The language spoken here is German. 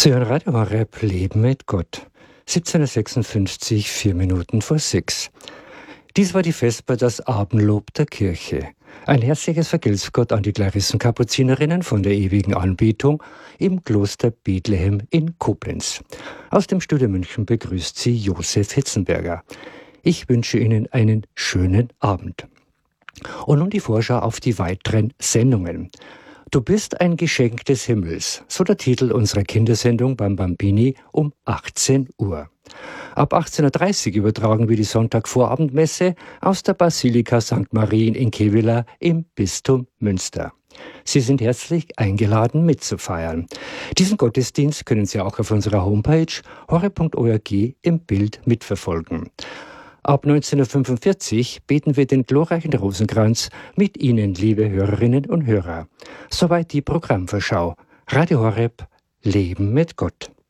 Sie hören Radio Horeb Leben mit Gott. 17.56 4 Minuten vor 6. Dies war die Vesper, das Abendlob der Kirche. Ein herzliches Vergelt's Gott an die Klarissenkapuzinerinnen von der ewigen Anbetung im Kloster Bethlehem in Koblenz. Aus dem Studio München begrüßt Sie Josef Hitzenberger. Ich wünsche Ihnen einen schönen Abend. Und nun die Vorschau auf die weiteren Sendungen. Du bist ein Geschenk des Himmels, so der Titel unserer Kindersendung beim Bambini um 18 Uhr. Ab 18.30 Uhr übertragen wir die Sonntagvorabendmesse aus der Basilika St. Marien in Kevela im Bistum Münster. Sie sind herzlich eingeladen mitzufeiern. Diesen Gottesdienst können Sie auch auf unserer Homepage horeb.org im Bild mitverfolgen. Ab 19.45 Uhr beten wir den glorreichen Rosenkranz mit Ihnen, liebe Hörerinnen und Hörer. Soweit die Programmvorschau. Radio Horeb, Leben mit Gott.